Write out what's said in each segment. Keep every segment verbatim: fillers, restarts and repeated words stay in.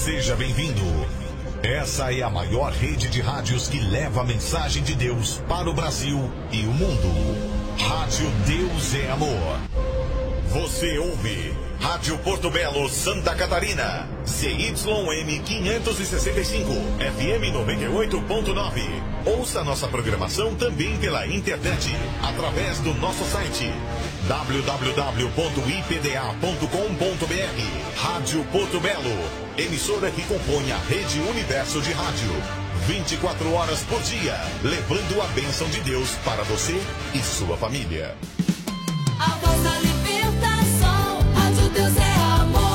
Seja bem-vindo. Essa é a maior rede de rádios que leva a mensagem de Deus para o Brasil e o mundo. Rádio Deus é Amor. Você ouve Rádio Porto Belo, Santa Catarina. C Y M quinhentos e sessenta e cinco, F M noventa e oito ponto nove. Ouça nossa programação também pela internet, através do nosso site w w w ponto i p d a ponto com ponto b r. Rádio Porto Belo, emissora que compõe a rede Universo de Rádio. vinte e quatro horas por dia, levando a bênção de Deus para você e sua família. A voz da libertação, Rádio Deus é Amor.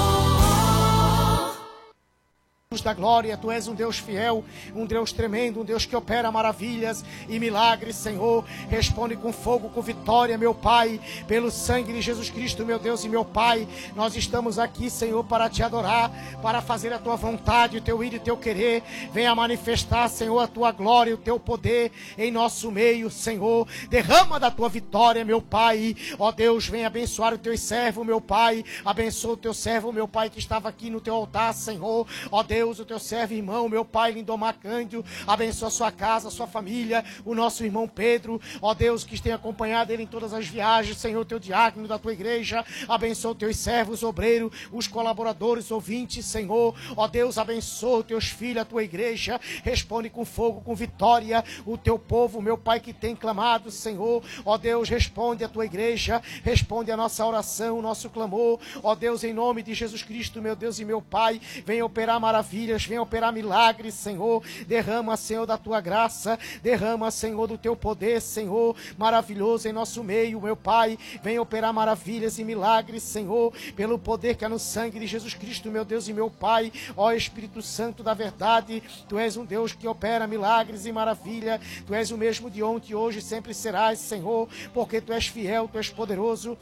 Da glória, tu és um Deus fiel, um Deus tremendo, um Deus que opera maravilhas e milagres, Senhor. Responde com fogo, com vitória, meu Pai, pelo sangue de Jesus Cristo, meu Deus e meu Pai. Nós estamos aqui, Senhor, para te adorar, para fazer a tua vontade, o teu ir e o teu querer. Venha manifestar, Senhor, a tua glória e o teu poder em nosso meio, Senhor. Derrama da tua vitória, meu Pai. Ó Deus, venha abençoar o teu servo, meu Pai. Abençoa o teu servo, meu Pai, que estava aqui no teu altar, Senhor. Ó Deus, o teu servo, irmão, meu Pai, Lindomar Cândido, abençoa a sua casa, a sua família, o nosso irmão Pedro, ó Deus, que tem acompanhado ele em todas as viagens, Senhor, teu diácono da tua igreja, abençoa os teus servos, obreiros, os colaboradores, ouvintes, Senhor, ó Deus, abençoa os teus filhos, a tua igreja, responde com fogo, com vitória, o teu povo, meu Pai, que tem clamado, Senhor, ó Deus, responde a tua igreja, responde a nossa oração, o nosso clamor, ó Deus, em nome de Jesus Cristo, meu Deus e meu Pai, venha operar maravilha, vem operar milagres, Senhor. Derrama, Senhor, da tua graça. Derrama, Senhor, do teu poder, Senhor, maravilhoso em nosso meio, meu Pai. Vem operar maravilhas e milagres, Senhor, pelo poder que há no sangue de Jesus Cristo, meu Deus e meu Pai. Ó Espírito Santo da verdade, tu és um Deus que opera milagres e maravilha. Tu és o mesmo de ontem, hoje e sempre serás, Senhor, porque tu és fiel, tu és poderoso.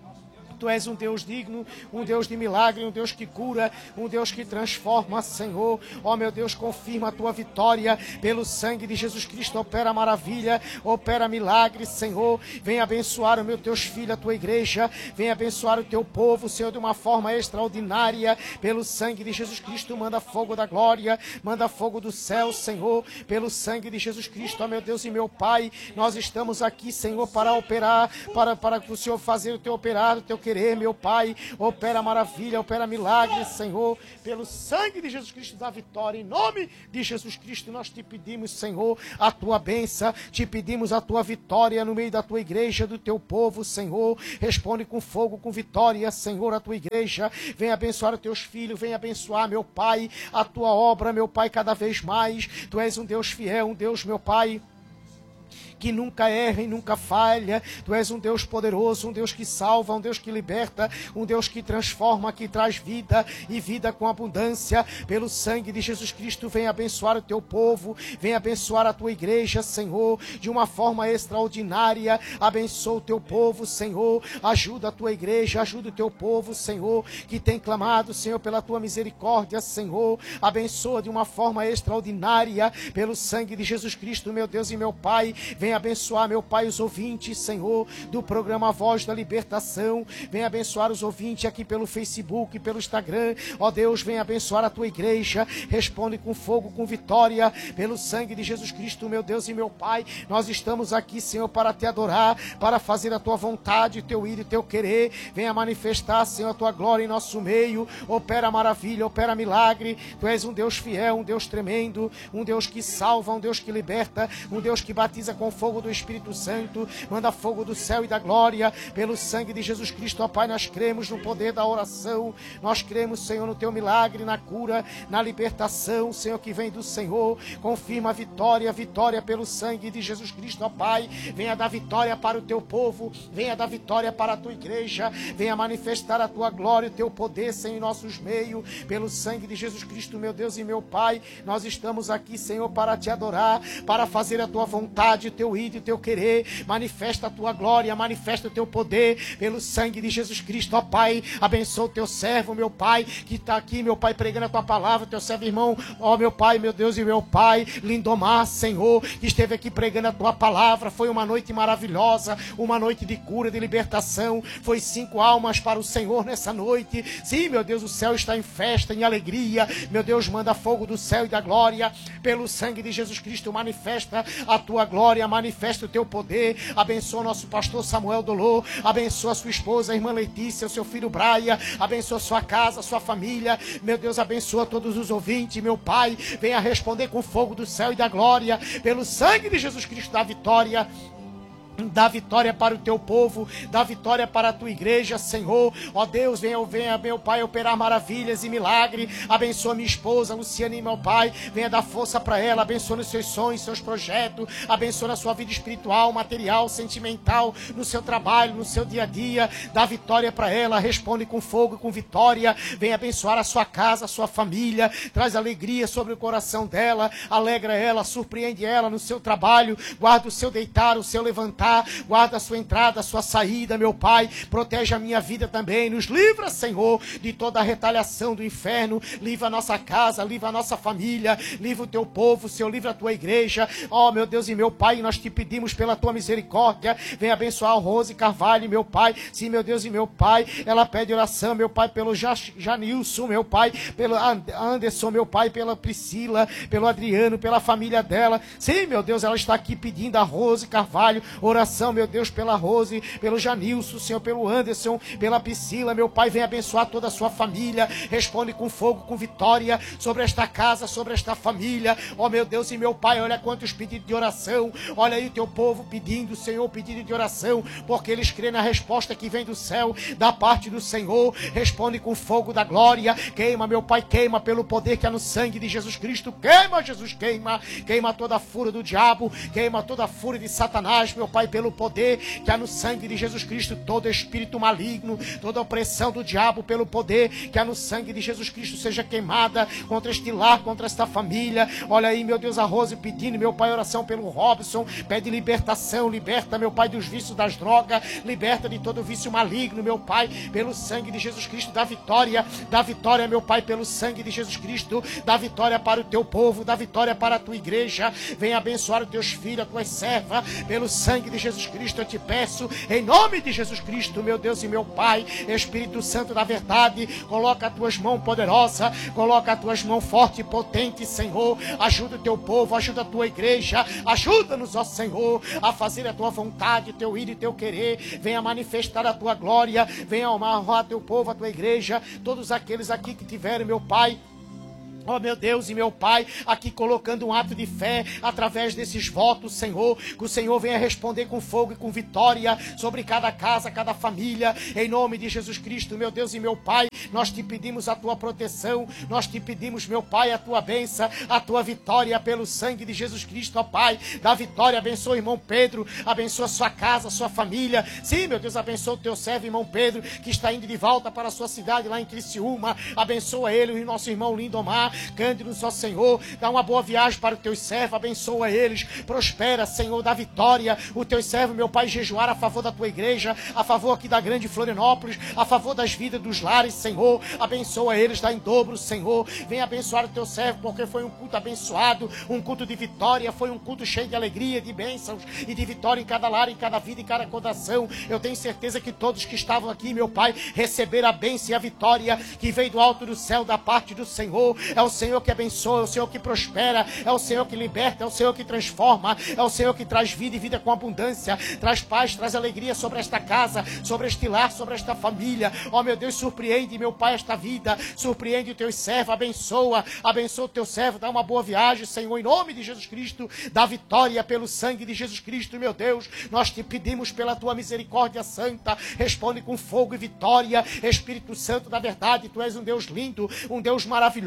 Tu és um Deus digno, um Deus de milagre, um Deus que cura, um Deus que transforma, Senhor. Ó meu Deus, confirma a tua vitória pelo sangue de Jesus Cristo. Opera maravilha, opera milagre, Senhor. Vem abençoar os meus teus filhos, a tua igreja. Vem abençoar o teu povo, Senhor, de uma forma extraordinária. Pelo sangue de Jesus Cristo, manda fogo da glória, manda fogo do céu, Senhor. Pelo sangue de Jesus Cristo, ó meu Deus e meu Pai, nós estamos aqui, Senhor, para operar, para, para o Senhor fazer o teu operar, o teu querer, meu Pai. Opera maravilha, opera milagre, Senhor, pelo sangue de Jesus Cristo da vitória, em nome de Jesus Cristo nós te pedimos, Senhor, a tua bênção, te pedimos a tua vitória no meio da tua igreja, do teu povo, Senhor. Responde com fogo, com vitória, Senhor, a tua igreja. Vem abençoar os teus filhos, vem abençoar, meu Pai, a tua obra, meu Pai, cada vez mais. Tu és um Deus fiel, um Deus, meu Pai, que nunca erra e nunca falha. Tu és um Deus poderoso, um Deus que salva, um Deus que liberta, um Deus que transforma, que traz vida e vida com abundância. Pelo sangue de Jesus Cristo, vem abençoar o teu povo, vem abençoar a tua igreja, Senhor, de uma forma extraordinária. Abençoa o teu povo, Senhor, ajuda a tua igreja, ajuda o teu povo, Senhor, que tem clamado, Senhor, pela tua misericórdia, Senhor. Abençoa de uma forma extraordinária, pelo sangue de Jesus Cristo, meu Deus e meu Pai. Vem abençoar, meu Pai, os ouvintes, Senhor, do programa Voz da Libertação. Vem abençoar os ouvintes aqui pelo Facebook, pelo Instagram. Ó Deus, vem abençoar a tua igreja. Responde com fogo, com vitória, pelo sangue de Jesus Cristo, meu Deus e meu Pai. Nós estamos aqui, Senhor, para te adorar, para fazer a tua vontade, o teu ir e o teu querer. Venha manifestar, Senhor, a tua glória em nosso meio. Opera maravilha, opera milagre. Tu és um Deus fiel, um Deus tremendo, um Deus que salva, um Deus que liberta, um Deus que batiza com fogo do Espírito Santo. Manda fogo do céu e da glória, pelo sangue de Jesus Cristo, ó Pai. Nós cremos no poder da oração, nós cremos, Senhor, no teu milagre, na cura, na libertação, Senhor, que vem do Senhor. Confirma a vitória, a vitória pelo sangue de Jesus Cristo, ó Pai. Venha dar vitória para o teu povo, venha dar vitória para a tua igreja, venha manifestar a tua glória, o teu poder, Senhor, em nossos meios, pelo sangue de Jesus Cristo, meu Deus e meu Pai. Nós estamos aqui, Senhor, para te adorar, para fazer a tua vontade, o teu teu ídolo, o teu querer, manifesta a tua glória, manifesta o teu poder, pelo sangue de Jesus Cristo, ó Pai, abençoa o teu servo, meu Pai, que está aqui, meu Pai, pregando a tua palavra, teu servo irmão, ó meu Pai, meu Deus e meu Pai, Lindomar, Senhor, que esteve aqui pregando a tua palavra, foi uma noite maravilhosa, uma noite de cura, de libertação, foi cinco almas para o Senhor nessa noite, sim, meu Deus, o céu está em festa, em alegria, meu Deus, manda fogo do céu e da glória, pelo sangue de Jesus Cristo, manifesta a tua glória, manifesta o teu poder, abençoa o nosso pastor Samuel Dolor, abençoa a sua esposa, a irmã Letícia, o seu filho Braia, abençoa a sua casa, a sua família, meu Deus, abençoa todos os ouvintes, meu Pai, venha responder com fogo do céu e da glória, pelo sangue de Jesus Cristo da vitória, dá vitória para o teu povo, dá vitória para a tua igreja, Senhor, ó Deus, venha, venha, meu Pai, operar maravilhas e milagre, abençoa minha esposa, Luciane, meu Pai, venha dar força para ela, abençoa nos seus sonhos, seus projetos, abençoa na sua vida espiritual, material, sentimental, no seu trabalho, no seu dia a dia, dá vitória para ela, responde com fogo, com vitória, venha abençoar a sua casa, a sua família, traz alegria sobre o coração dela, alegra ela, surpreende ela no seu trabalho, guarda o seu deitar, o seu levantar, guarda a sua entrada, a sua saída, meu Pai, protege a minha vida também, nos livra, Senhor, de toda a retaliação do inferno, livra a nossa casa, livra a nossa família, livra o teu povo, Senhor, livra a tua igreja, ó meu Deus e meu Pai, nós te pedimos pela tua misericórdia, vem abençoar o Rose Carvalho, meu Pai, sim, meu Deus e meu Pai, ela pede oração, meu Pai, pelo Janilson, meu Pai, pelo Anderson, meu Pai, pela Priscila, pelo Adriano, pela família dela, sim, meu Deus, ela está aqui pedindo a Rose Carvalho, oração, meu Deus, pela Rose, pelo Janilson, Senhor, pelo Anderson, pela Priscila, meu Pai, vem abençoar toda a sua família, responde com fogo, com vitória, sobre esta casa, sobre esta família, ó meu Deus e meu Pai, olha quantos pedidos de oração, olha aí o teu povo pedindo, Senhor, pedido de oração, porque eles creem na resposta que vem do céu, da parte do Senhor, responde com fogo da glória, queima, meu Pai, queima pelo poder que há no sangue de Jesus Cristo, queima, Jesus, queima, queima toda a fúria do diabo, queima toda a fúria de Satanás, meu Pai, pelo poder que há no sangue de Jesus Cristo, todo espírito maligno, toda opressão do diabo, pelo poder que há no sangue de Jesus Cristo, seja queimada contra este lar, contra esta família. Olha aí, meu Deus, a Rose pedindo, meu Pai, oração pelo Robson, pede libertação, liberta, meu Pai, dos vícios das drogas, liberta de todo vício maligno, meu Pai, pelo sangue de Jesus Cristo, dá vitória, dá vitória, meu Pai, pelo sangue de Jesus Cristo, dá vitória para o teu povo, dá vitória para a tua igreja, vem abençoar os teus filhos, as tuas servas, pelo sangue de Jesus Cristo, eu te peço, em nome de Jesus Cristo, meu Deus e meu Pai, Espírito Santo da verdade, coloca as tuas mãos poderosas, coloca as tuas mãos fortes e potentes, Senhor, ajuda o teu povo, ajuda a tua igreja, ajuda-nos, ó Senhor, a fazer a tua vontade, teu ir e teu querer, venha manifestar a tua glória, venha honrar teu povo, a tua igreja, todos aqueles aqui que tiverem, meu Pai, ó meu Deus e meu Pai, aqui colocando um ato de fé através desses votos, Senhor, que o Senhor venha responder com fogo e com vitória sobre cada casa, cada família, em nome de Jesus Cristo, meu Deus e meu Pai, nós te pedimos a tua proteção, nós te pedimos, meu Pai, a tua bênção, a tua vitória pelo sangue de Jesus Cristo, ó Pai, da vitória, abençoa o irmão Pedro, abençoa a sua casa, a sua família, sim, meu Deus, abençoa o teu servo, irmão Pedro, que está indo de volta para a sua cidade lá em Criciúma, abençoa ele, o nosso irmão Lindomar, Cândido, só Senhor, dá uma boa viagem para os teus servos, abençoa eles, prospera, Senhor, dá vitória, o teu servo, meu Pai, jejuar a favor da tua igreja, a favor aqui da grande Florianópolis, a favor das vidas dos lares, Senhor, abençoa eles, dá em dobro, Senhor, vem abençoar o teu servo, porque foi um culto abençoado, um culto de vitória, foi um culto cheio de alegria, de bênçãos e de vitória em cada lar, em cada vida, em cada coração, eu tenho certeza que todos que estavam aqui, meu Pai, receberam a bênção e a vitória que veio do alto do céu, da parte do Senhor, é o Senhor que abençoa, é o Senhor que prospera, é o Senhor que liberta, é o Senhor que transforma, é o Senhor que traz vida e vida com abundância, traz paz, traz alegria sobre esta casa, sobre este lar, sobre esta família, ó meu Deus, surpreende, meu Pai, esta vida, surpreende o teu servo, abençoa, abençoa o teu servo, dá uma boa viagem, Senhor, em nome de Jesus Cristo, dá vitória pelo sangue de Jesus Cristo, meu Deus, nós te pedimos pela tua misericórdia santa, responde com fogo e vitória, Espírito Santo da verdade, tu és um Deus lindo, um Deus maravilhoso, um Deus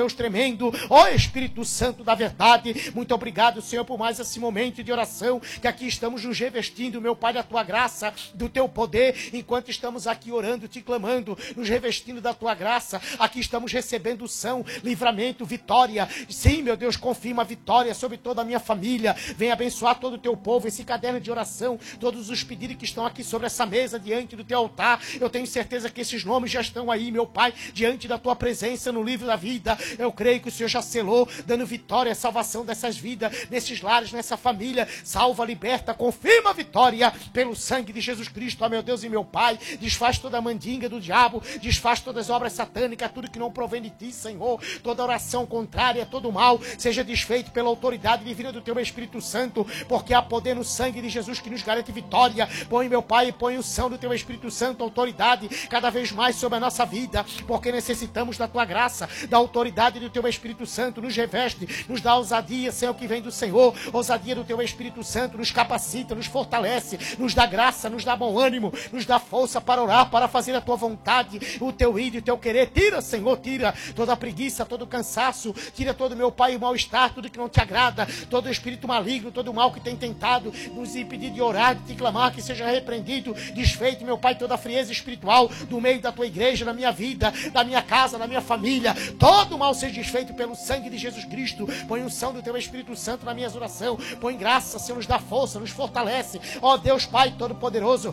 Deus tremendo, ó Espírito Santo da verdade, muito obrigado, Senhor, por mais esse momento de oração, que aqui estamos nos revestindo, meu Pai, da tua graça, do teu poder, enquanto estamos aqui orando, te clamando, nos revestindo da tua graça, aqui estamos recebendo unção, livramento, vitória. Sim, meu Deus, confirma a vitória sobre toda a minha família, vem abençoar todo o teu povo, esse caderno de oração, todos os pedidos que estão aqui sobre essa mesa, diante do teu altar, eu tenho certeza que esses nomes já estão aí, meu Pai, diante da tua presença no livro da vida. Eu creio que o Senhor já selou, dando vitória, salvação dessas vidas, nesses lares, nessa família. Salva, liberta, confirma a vitória pelo sangue de Jesus Cristo, ó meu Deus e meu Pai. Desfaz toda a mandinga do diabo, desfaz todas as obras satânicas, tudo que não provém de ti, Senhor. Toda oração contrária, todo mal, seja desfeito pela autoridade divina do teu Espírito Santo, porque há poder no sangue de Jesus que nos garante vitória. Põe, meu Pai, põe o som do teu Espírito Santo, autoridade, cada vez mais sobre a nossa vida, porque necessitamos da tua graça, da autoridade do teu Espírito Santo. Nos reveste, nos dá ousadia, Senhor, que vem do Senhor, ousadia do teu Espírito Santo, nos capacita, nos fortalece, nos dá graça, nos dá bom ânimo, nos dá força para orar, para fazer a tua vontade, o teu ir e o teu querer. Tira, Senhor, tira toda a preguiça, todo o cansaço, tira todo, meu Pai, o mal-estar, tudo que não te agrada, todo o espírito maligno, todo o mal que tem tentado nos impedir de orar, de te clamar, que seja repreendido, desfeito, meu Pai, toda a frieza espiritual do meio da tua igreja, na minha vida, da minha casa, na minha família, todo o mal seja desfeito pelo sangue de Jesus Cristo. Põe unção do teu Espírito Santo na minha oração, põe graça, Senhor, nos dá força, nos fortalece, ó Deus Pai Todo-Poderoso.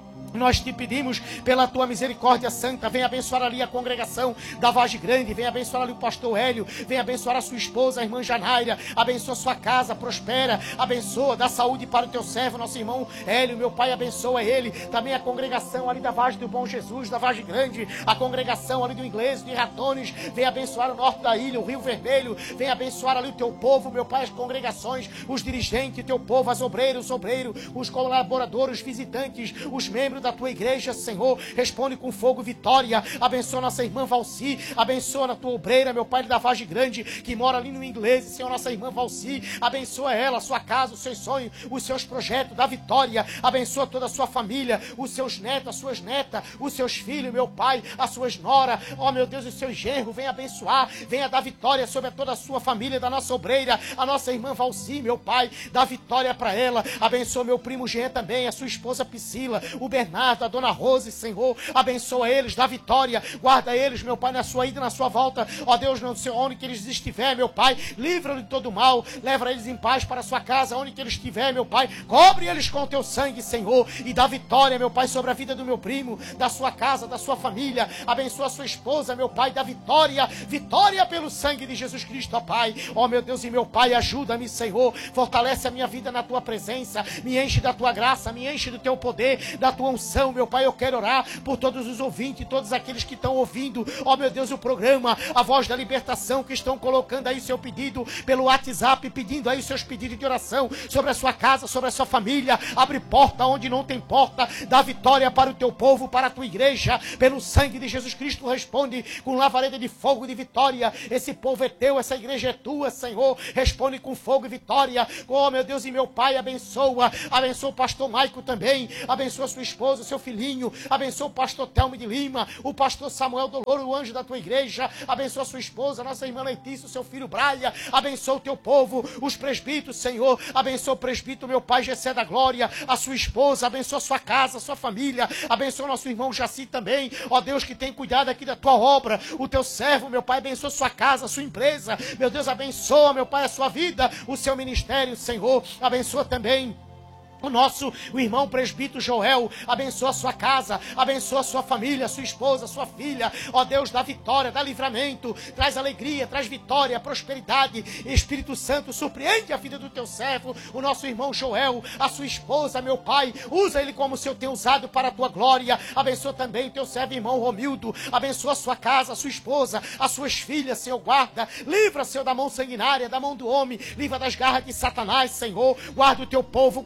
Nós te pedimos pela tua misericórdia santa, vem abençoar ali a congregação da Vargem Grande, vem abençoar ali o pastor Hélio, vem abençoar a sua esposa, a irmã Janaira, abençoa a sua casa, prospera, abençoa, dá saúde para o teu servo, nosso irmão Hélio, meu Pai, abençoa ele, também a congregação ali da Vargem do Bom Jesus, da Vargem Grande, a congregação ali do Inglês, de Ratones, vem abençoar o norte da ilha, o Rio Vermelho, vem abençoar ali o teu povo, meu Pai, as congregações, os dirigentes, o teu povo, as obreiras, os obreiros, os colaboradores, os visitantes, os membros da tua igreja, Senhor, responde com fogo, vitória, abençoa nossa irmã Valci, abençoa na tua obreira, meu Pai da Vargem Grande, que mora ali no Inglês, Senhor, nossa irmã Valci, abençoa ela, a sua casa, os seus sonhos, os seus projetos, da vitória, abençoa toda a sua família, os seus netos, as suas netas, os seus filhos, meu Pai, as suas noras, ó meu Deus, os seus genros, venha abençoar, venha dar vitória sobre toda a sua família, da nossa obreira, a nossa irmã Valci, meu Pai, dá vitória para ela, abençoa meu primo Jean também, a sua esposa Priscila, o Bernardo, a dona Rose, Senhor, abençoa eles, dá vitória, guarda eles, meu Pai, na sua ida e na sua volta, ó Deus, não sei onde que eles estiver, meu Pai, livra-los de todo mal, leva eles em paz para a sua casa, onde que eles estiver, meu Pai, cobre eles com o teu sangue, Senhor, e dá vitória, meu Pai, sobre a vida do meu primo, da sua casa, da sua família, abençoa a sua esposa, meu Pai, dá vitória, vitória pelo sangue de Jesus Cristo, ó Pai, ó meu Deus e meu Pai, ajuda-me, Senhor, fortalece a minha vida na tua presença, me enche da tua graça, me enche do teu poder, da tua unção, meu Pai. Eu quero orar por todos os ouvintes, todos aqueles que estão ouvindo, ó meu Deus, o programa A Voz da Libertação, que estão colocando aí seu pedido pelo WhatsApp, pedindo aí os seus pedidos de oração sobre a sua casa, sobre a sua família. Abre porta onde não tem porta, dá vitória para o teu povo, para a tua igreja, pelo sangue de Jesus Cristo. Responde com lavareda de fogo de vitória. Esse povo é teu, essa igreja é tua, Senhor, responde com fogo e vitória. Oh meu Deus e meu Pai, abençoa, abençoa o pastor Maico também, abençoa sua esposa, seu filhinho, abençoa o pastor Telmo de Lima, o pastor Samuel Doloro, o anjo da tua igreja, abençoa sua esposa, nossa irmã Letícia, o seu filho Braia, abençoa o teu povo, os presbíteros, Senhor, abençoa o presbítero, meu Pai Gessé da Glória, a sua esposa, abençoa a sua casa, a sua família, abençoa nosso irmão Jaci também, ó Deus, que tem cuidado aqui da tua obra, o teu servo, meu Pai, abençoa a sua casa, a sua empresa, meu Deus, abençoa, meu Pai, a sua vida, o seu ministério, Senhor, abençoa também o nosso, o irmão presbítero Joel, abençoa a sua casa, abençoa a sua família, a sua esposa, a sua filha, ó Deus, dá vitória, dá livramento, traz alegria, traz vitória, prosperidade, Espírito Santo, surpreende a vida do teu servo, o nosso irmão Joel, a sua esposa, meu Pai, usa ele como o Senhor tem usado para a tua glória, abençoa também o teu servo irmão Romildo, abençoa a sua casa, a sua esposa, as suas filhas, Senhor, guarda, livra, Senhor, da mão sanguinária, da mão do homem, livra das garras de Satanás, Senhor, guarda o teu povo, guarda a tua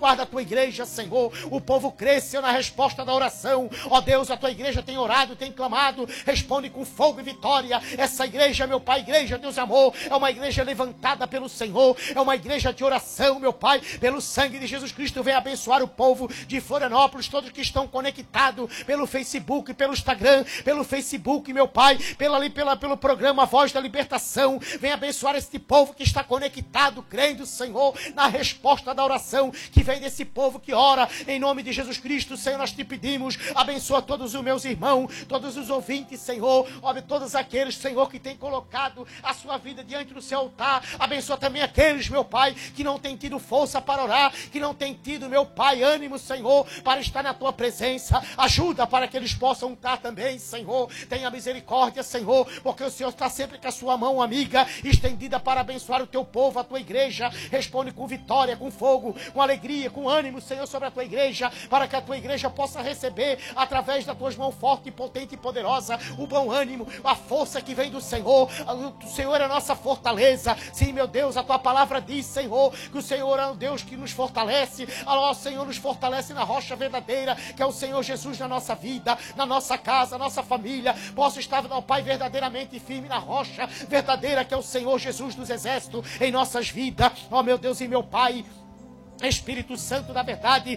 igreja, Senhor. O povo cresceu na resposta da oração. Ó Deus, a tua igreja tem orado, tem clamado. Responde com fogo e vitória. Essa igreja, meu Pai, igreja, Deus amor, é uma igreja levantada pelo Senhor. É uma igreja de oração, meu Pai. Pelo sangue de Jesus Cristo, vem abençoar o povo de Florianópolis, todos que estão conectados pelo Facebook, pelo Instagram, pelo Facebook, meu Pai, pela, pela, pelo programa Voz da Libertação. Vem abençoar este povo que está conectado, crendo, Senhor, na resposta da oração que vem desse povo que ora em nome de Jesus Cristo. Senhor, nós te pedimos, abençoa todos os meus irmãos, todos os ouvintes, Senhor, ó, todos aqueles, Senhor, que têm colocado a sua vida diante do seu altar. Abençoa também aqueles, meu Pai, que não têm tido força para orar, que não têm tido, meu Pai, ânimo, Senhor, para estar na tua presença. Ajuda para que eles possam estar também, Senhor. Tenha misericórdia, Senhor, porque o Senhor está sempre com a sua mão amiga estendida para abençoar o teu povo, a tua igreja. Responde com vitória, com fogo, com alegria, com ânimo, Senhor, sobre a tua igreja, para que a tua igreja possa receber, através das tuas mãos forte, potente e poderosa, o bom ânimo, a força que vem do Senhor. O Senhor é a nossa fortaleza. Sim, meu Deus, a tua palavra diz, Senhor, que o Senhor é o Deus que nos fortalece. O Senhor nos fortalece na rocha verdadeira, que é o Senhor Jesus na nossa vida, na nossa casa, na nossa família. Posso estar, ó Pai, verdadeiramente firme na rocha verdadeira, que é o Senhor Jesus dos exércitos em nossas vidas. Ó meu Deus e meu Pai, Espírito Santo da verdade,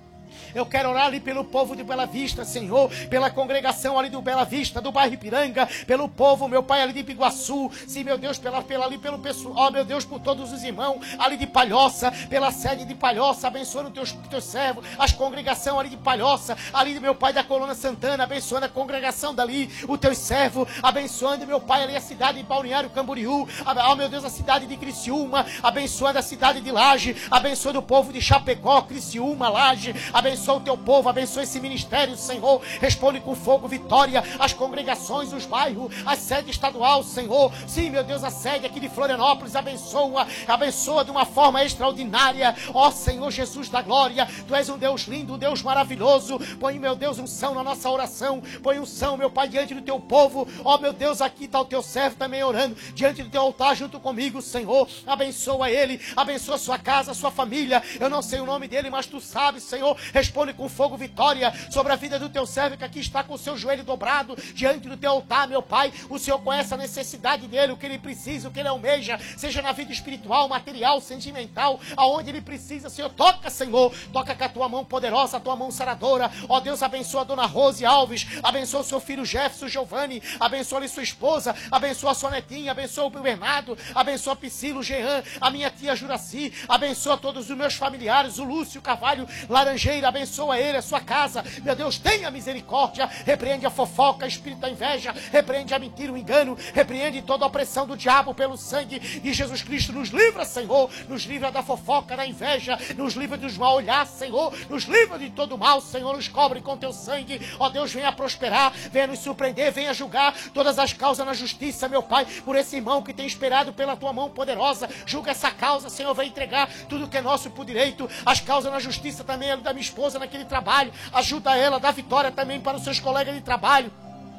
eu quero orar ali pelo povo de Bela Vista, Senhor, pela congregação ali do Bela Vista, do bairro Ipiranga, pelo povo, meu Pai, ali de Biguaçu, sim, meu Deus, pela, pela, ali pelo pessoal, ó, meu Deus, por todos os irmãos ali de Palhoça, pela sede de Palhoça, abençoando os teus, teus servos, as congregações ali de Palhoça, ali, meu Pai, da Colônia Santana, abençoando a congregação dali, os teus servos, abençoando, meu Pai, ali a cidade de Balneário Camboriú, ó, meu Deus, a cidade de Criciúma, abençoando a cidade de Laje, abençoando o povo de Chapecó, Criciúma, Laje, abençoando abençoa o teu povo, abençoa esse ministério, Senhor. Responde com fogo, vitória, as congregações, os bairros, a sede estadual, Senhor. Sim, meu Deus, a sede aqui de Florianópolis, abençoa, abençoa de uma forma extraordinária. Ó Senhor Jesus da glória, Tu és um Deus lindo, um Deus maravilhoso. Põe, meu Deus, unção na nossa oração. Põe unção, meu Pai, diante do Teu povo. Ó meu Deus, aqui está o Teu servo também orando, diante do Teu altar, junto comigo, Senhor. Abençoa ele, abençoa a sua casa, a sua família. Eu não sei o nome dele, mas Tu sabes, Senhor. Responde com fogo, vitória, sobre a vida do Teu servo que aqui está com o seu joelho dobrado diante do Teu altar, meu Pai. O Senhor conhece a necessidade dele, o que ele precisa, o que ele almeja, seja na vida espiritual, material, sentimental, aonde ele precisa, Senhor. Toca, Senhor, toca com a Tua mão poderosa, a Tua mão saradora. Ó Deus, abençoa a dona Rose Alves, abençoa o seu filho Jefferson Giovanni, abençoa ali sua esposa, abençoa a sua netinha, abençoa o Bernardo, abençoa a Priscila, o Jean, a minha tia Juraci, abençoa todos os meus familiares, o Lúcio Carvalho Laranjeira, abençoa ele, a sua casa, meu Deus, tenha misericórdia, repreende a fofoca, espírito da inveja, repreende a mentira, o engano, repreende toda a opressão do diabo pelo sangue de Jesus Cristo. Nos livra, Senhor, nos livra da fofoca, da inveja, nos livra dos mal olhar, Senhor, nos livra de todo mal, Senhor, nos cobre com Teu sangue. Ó Deus, venha prosperar, venha nos surpreender, venha julgar todas as causas na justiça, meu Pai, por esse irmão que tem esperado pela Tua mão poderosa. Julga essa causa, Senhor, vem entregar tudo que é nosso por direito, as causas na justiça também, da minha esposa naquele trabalho, ajuda ela, dá vitória também para os seus colegas de trabalho.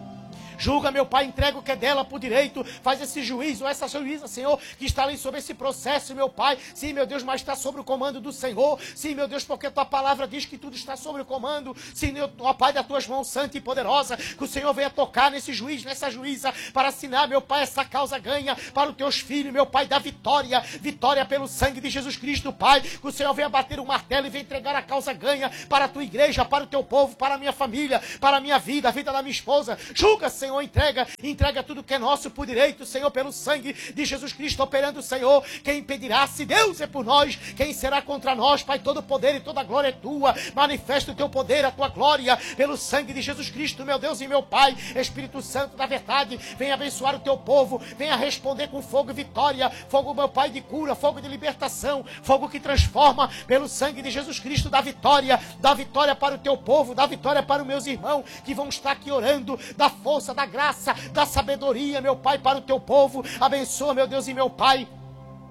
Julga, meu Pai, entrega o que é dela por direito. Faz esse juízo, essa juíza, Senhor, que está ali sobre esse processo, meu Pai. Sim, meu Deus, mas está sobre o comando do Senhor. Sim, meu Deus, porque a Tua palavra diz que tudo está sobre o comando. Sim, meu ó Pai, das Tuas mãos santa e poderosa, que o Senhor venha tocar nesse juiz, nessa juíza, para assinar, meu Pai, essa causa ganha para os Teus filhos, meu Pai, da vitória. Vitória pelo sangue de Jesus Cristo, Pai. Que o Senhor venha bater o martelo e venha entregar a causa ganha para a Tua igreja, para o Teu povo, para a minha família, para a minha vida, a vida da minha esposa. Julga, Senhor, Senhor, entrega, entrega tudo que é nosso por direito, Senhor, pelo sangue de Jesus Cristo operando, Senhor. Quem impedirá? Se Deus é por nós, quem será contra nós? Pai, todo poder e toda glória é Tua. Manifesta o Teu poder, a Tua glória, pelo sangue de Jesus Cristo, meu Deus e meu Pai. Espírito Santo da verdade, venha abençoar o Teu povo, venha responder com fogo e vitória. Fogo, meu Pai, de cura, fogo de libertação, fogo que transforma, pelo sangue de Jesus Cristo, da vitória, da vitória para o Teu povo, da vitória para os meus irmãos que vão estar aqui orando, da força, da graça, da sabedoria, meu Pai, para o Teu povo. Abençoa, meu Deus e meu Pai,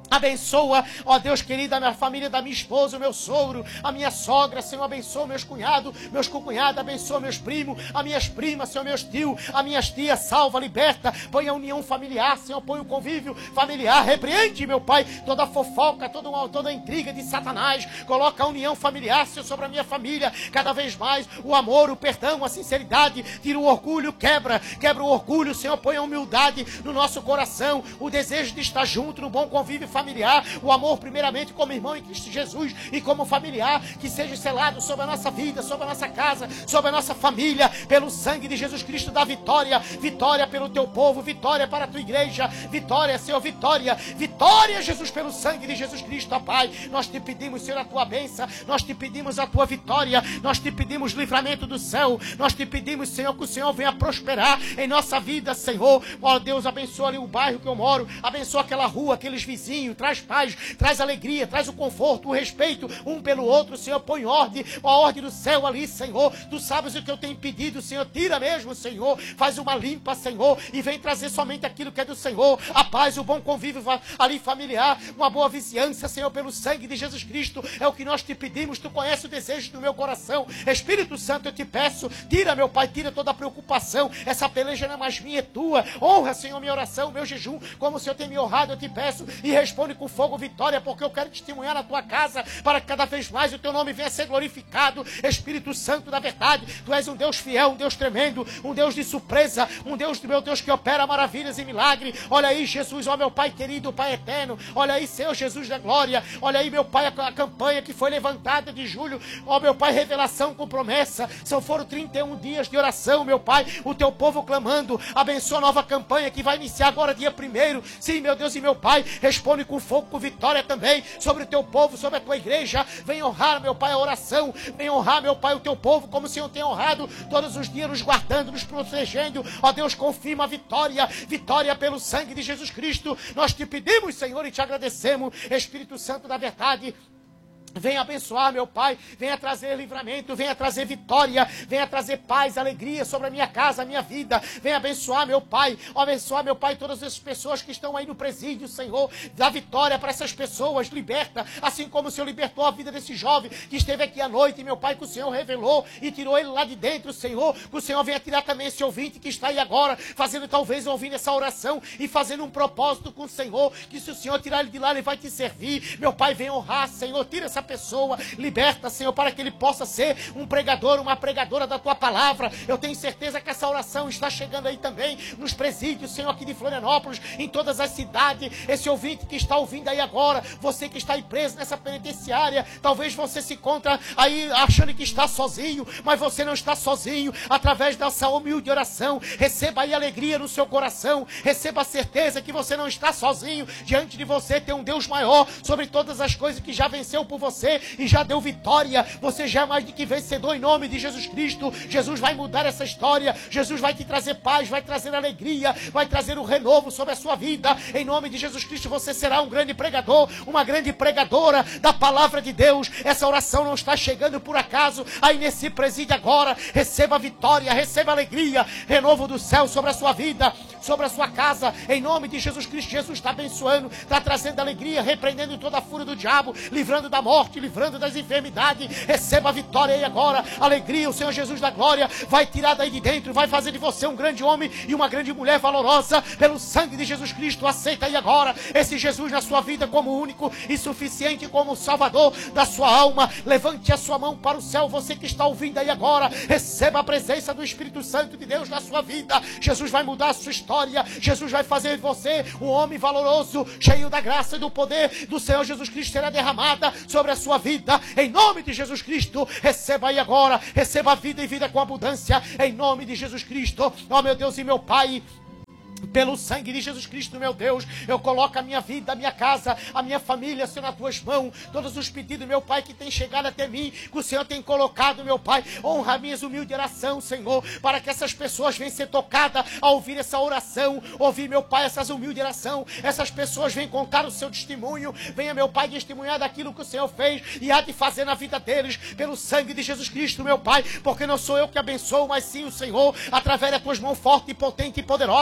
Abençoa, ó Deus querido, a minha família da minha esposa, o meu sogro, a minha sogra, Senhor, abençoa meus cunhados, meus cunhados, abençoa meus primos, as minhas primas, Senhor, meus tios, as minhas tias, salva, liberta, põe a união familiar, Senhor, põe o convívio familiar, repreende, meu Pai, toda fofoca, toda, uma, toda a intriga de Satanás, coloca a união familiar, Senhor, sobre a minha família, cada vez mais, o amor, o perdão, a sinceridade, tira o orgulho, quebra, quebra o orgulho, Senhor, põe a humildade no nosso coração, o desejo de estar junto no bom convívio familiar, familiar, o amor primeiramente como irmão em Cristo Jesus e como familiar, que seja selado sobre a nossa vida, sobre a nossa casa, sobre a nossa família, pelo sangue de Jesus Cristo da vitória, vitória pelo teu povo, vitória para a tua igreja, vitória, Senhor, vitória, vitória, Jesus, pelo sangue de Jesus Cristo, ó Pai, nós te pedimos, Senhor, a tua bênção, nós te pedimos a tua vitória, nós te pedimos livramento do céu, nós te pedimos, Senhor, que o Senhor venha prosperar em nossa vida, Senhor, ó Deus, abençoa ali o bairro que eu moro, abençoa aquela rua, aqueles vizinhos, traz paz, traz alegria, traz o conforto, o respeito um pelo outro, Senhor, põe ordem, a ordem do céu ali, Senhor, tu sabes o que eu tenho pedido, Senhor, tira mesmo, Senhor, faz uma limpa, Senhor, e vem trazer somente aquilo que é do Senhor, a paz, o bom convívio ali familiar, uma boa vizinhança, Senhor, pelo sangue de Jesus Cristo, é o que nós te pedimos, tu conheces o desejo do meu coração, Espírito Santo, eu te peço, tira, meu Pai, tira toda a preocupação, essa peleja não é mais minha, é tua, honra, Senhor, minha oração, meu jejum, como o Senhor tem me honrado, eu te peço, e responde com fogo vitória, porque eu quero testemunhar na tua casa, para que cada vez mais o teu nome venha a ser glorificado, Espírito Santo da verdade, tu és um Deus fiel, um Deus tremendo, um Deus de surpresa, um Deus, meu Deus, que opera maravilhas e milagres, olha aí, Jesus, ó meu Pai querido, Pai eterno, olha aí, Senhor Jesus da glória, olha aí, meu Pai, a, a campanha que foi levantada de julho, ó meu Pai, revelação com promessa, são foram trinta e um dias de oração, meu Pai, o teu povo clamando, abençoa a nova campanha que vai iniciar agora dia primeiro, sim, meu Deus e meu Pai, responde com fogo, com vitória também, sobre o teu povo, sobre a tua igreja, vem honrar, meu Pai, a oração, vem honrar, meu Pai, o teu povo, como o Senhor tem honrado todos os dias, nos guardando, nos protegendo, ó Deus, confirma a vitória, vitória pelo sangue de Jesus Cristo, nós te pedimos, Senhor, e te agradecemos, Espírito Santo da verdade, venha abençoar, meu Pai, venha trazer livramento, venha trazer vitória, venha trazer paz, alegria sobre a minha casa, a minha vida, venha abençoar, meu Pai, abençoar, meu Pai, todas as pessoas que estão aí no presídio, Senhor, dá vitória para essas pessoas, liberta, assim como o Senhor libertou a vida desse jovem que esteve aqui à noite, meu Pai, que o Senhor revelou e tirou ele lá de dentro, Senhor, que o Senhor venha tirar também esse ouvinte que está aí agora, fazendo talvez ouvindo essa oração e fazendo um propósito com o Senhor, que se o Senhor tirar ele de lá, ele vai te servir, meu Pai, venha honrar, Senhor, tira essa pessoa, liberta, Senhor, para que ele possa ser um pregador, uma pregadora da tua palavra. Eu tenho certeza que essa oração está chegando aí também nos presídios, Senhor, aqui de Florianópolis, em todas as cidades. Esse ouvinte que está ouvindo aí agora, você que está aí preso nessa penitenciária, talvez você se encontra aí achando que está sozinho, mas você não está sozinho. Através dessa humilde oração, receba aí alegria no seu coração, receba a certeza que você não está sozinho. Diante de você tem um Deus maior sobre todas as coisas, que já venceu por você e já deu vitória. Você já é mais do que vencedor em nome de Jesus Cristo. Jesus vai mudar essa história, Jesus vai te trazer paz, vai trazer alegria, vai trazer um renovo sobre a sua vida. Em nome de Jesus Cristo você será um grande pregador, uma grande pregadora da palavra de Deus. Essa oração não está chegando por acaso aí nesse presídio agora. Receba vitória, receba alegria, renovo do céu sobre a sua vida, sobre a sua casa, em nome de Jesus Cristo. Jesus está abençoando, está trazendo alegria, repreendendo toda a fúria do diabo, livrando da morte, livrando das enfermidades. Receba a vitória aí agora, alegria. O Senhor Jesus da glória vai tirar daí de dentro, vai fazer de você um grande homem e uma grande mulher valorosa pelo sangue de Jesus Cristo. Aceita aí agora esse Jesus na sua vida como único e suficiente, como Salvador da sua alma. Levante a sua mão para o céu, você que está ouvindo aí agora, receba a presença do Espírito Santo de Deus na sua vida. Jesus vai mudar a sua história, Jesus vai fazer de você um homem valoroso, cheio da graça e do poder do Senhor Jesus Cristo será derramada sobre a sua vida, em nome de Jesus Cristo. Receba aí agora, receba a vida e vida com abundância, em nome de Jesus Cristo. Ó meu Deus e meu Pai, pelo sangue de Jesus Cristo, meu Deus, eu coloco a minha vida, a minha casa, a minha família, Senhor, nas tuas mãos. Todos os pedidos, meu Pai, que tem chegado até mim, que o Senhor tem colocado, meu Pai, honra a minha humilde oração, Senhor, para que essas pessoas venham ser tocadas ao ouvir essa oração, ouvir, meu Pai, essas humildes oração. Essas pessoas venham contar o seu testemunho, venha, meu Pai, testemunhar daquilo que o Senhor fez e há de fazer na vida deles, pelo sangue de Jesus Cristo, meu Pai, porque não sou eu que abençoo, mas sim o Senhor, através das tuas mãos fortes, potente e poderosa.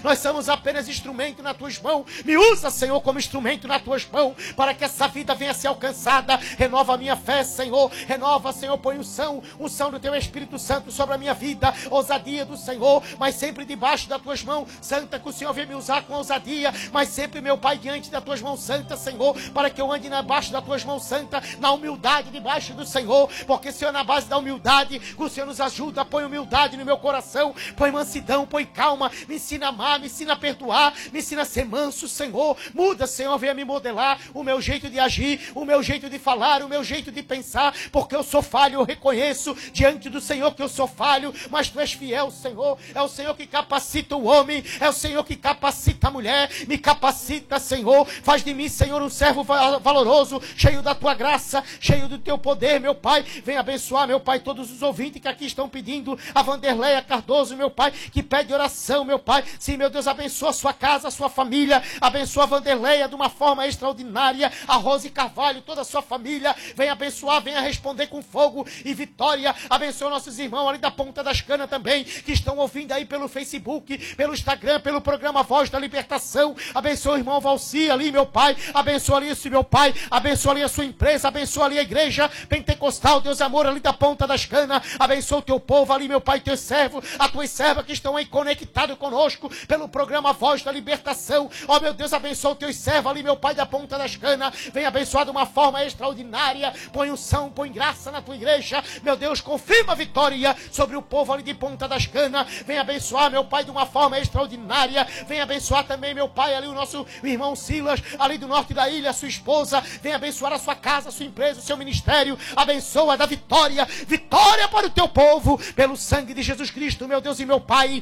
nós somos apenas instrumento nas tuas mãos. Me usa, Senhor, como instrumento nas tuas mãos, para que essa vida venha a ser alcançada. Renova a minha fé, Senhor, renova, Senhor, põe unção, unção do teu Espírito Santo sobre a minha vida, ousadia do Senhor, mas sempre debaixo das tuas mãos, Santa, que o Senhor venha me usar com ousadia, mas sempre, meu Pai, diante das tuas mãos, Santa, Senhor, para que eu ande debaixo das tuas mãos, Santa, na humildade debaixo do Senhor, porque, Senhor, na base da humildade, o Senhor nos ajuda. Põe humildade no meu coração, põe mansidão, põe calma, me ensina a amar, me ensina a perdoar, me ensina a ser manso, Senhor. Muda, Senhor, venha me modelar o meu jeito de agir, o meu jeito de falar, o meu jeito de pensar, porque eu sou falho, eu reconheço diante do Senhor que eu sou falho, mas tu és fiel, Senhor. É o Senhor que capacita o homem, é o Senhor que capacita a mulher. Me capacita, Senhor, faz de mim, Senhor, um servo valoroso, cheio da tua graça, cheio do teu poder, meu Pai. Vem abençoar, meu Pai, todos os ouvintes que aqui estão pedindo, a Vanderleia Cardoso, meu Pai, que pede oração, meu Pai. Sim, meu Deus, abençoa a sua casa, a sua família, abençoa a Vanderleia de uma forma extraordinária, a Rose Carvalho, toda a sua família, vem abençoar, venha responder com fogo e vitória. Abençoa nossos irmãos ali da Ponta das Canas também, que estão ouvindo aí pelo Facebook, pelo Instagram, pelo programa Voz da Libertação. Abençoa o irmão Valci ali, meu Pai, abençoa ali esse meu Pai, abençoa ali a sua empresa, abençoa ali a igreja Pentecostal, Deus amor, ali da Ponta das Canas, abençoa o teu povo ali, meu Pai, teus servos, as tuas servas que estão aí conectados conosco pelo programa Voz da Libertação. Ó, meu Deus, abençoa os teus servos ali, meu Pai, da Ponta das Canas, vem abençoar de uma forma extraordinária, põe unção, põe graça na tua igreja, meu Deus, confirma a vitória sobre o povo ali de Ponta das Canas, vem abençoar, meu Pai, de uma forma extraordinária, vem abençoar também, meu Pai, ali o nosso irmão Silas, ali do norte da ilha, sua esposa, vem abençoar a sua casa, a sua empresa, o seu ministério, abençoa, da vitória, vitória para o teu povo, pelo sangue de Jesus Cristo, meu Deus e meu Pai.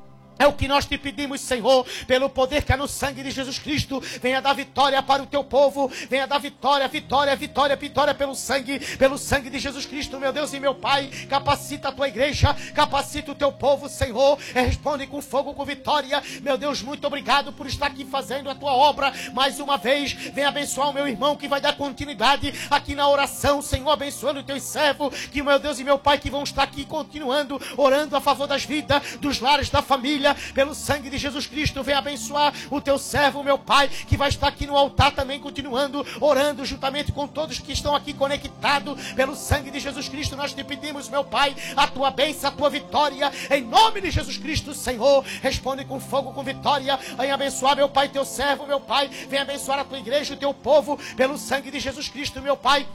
É o que nós te pedimos, Senhor, pelo poder que há no sangue de Jesus Cristo. Venha dar vitória para o teu povo, venha dar vitória, vitória, vitória, vitória pelo sangue, pelo sangue de Jesus Cristo, meu Deus e meu Pai. Capacita a tua igreja, capacita o teu povo, Senhor. Responde com fogo, com vitória. Meu Deus, muito obrigado por estar aqui fazendo a tua obra mais uma vez. Venha abençoar o meu irmão que vai dar continuidade aqui na oração, Senhor, abençoando os teus servos, que meu Deus e meu Pai, que vão estar aqui continuando, orando a favor das vidas, dos lares, da família. Pelo sangue de Jesus Cristo, vem abençoar o teu servo, meu Pai, que vai estar aqui no altar também, continuando, orando juntamente com todos que estão aqui conectados. Pelo sangue de Jesus Cristo, nós te pedimos, meu Pai, a tua bênção, a tua vitória, em nome de Jesus Cristo, Senhor. Responde com fogo, com vitória. Vem abençoar, meu Pai, teu servo, meu Pai. Vem abençoar a tua igreja, o teu povo, pelo sangue de Jesus Cristo, meu Pai.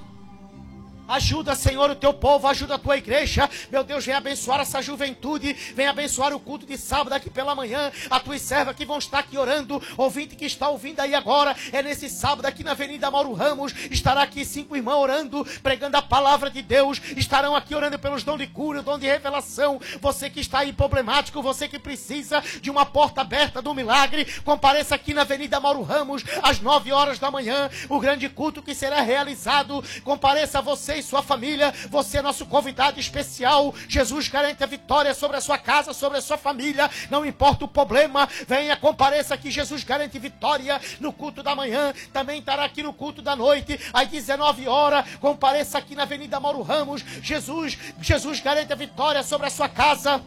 Ajuda, Senhor, o teu povo, ajuda a tua igreja. Meu Deus, vem abençoar essa juventude, vem abençoar o culto de sábado aqui pela manhã. As tuas servas que vão estar aqui orando, ouvinte que está ouvindo aí agora, é nesse sábado aqui na Avenida Mauro Ramos, estará aqui cinco irmãos orando, pregando a palavra de Deus, estarão aqui orando pelos dons de cura, dom de revelação. Você que está aí problemático, você que precisa de uma porta aberta do milagre, compareça aqui na Avenida Mauro Ramos, às nove horas da manhã, o grande culto que será realizado. Compareça você e sua família, você é nosso convidado especial. Jesus garante a vitória sobre a sua casa, sobre a sua família, não importa o problema, venha, compareça aqui. Jesus garante vitória no culto da manhã, também estará aqui no culto da noite, às dezenove horas, compareça aqui na Avenida Mauro Ramos. Jesus, Jesus garante a vitória sobre a sua casa,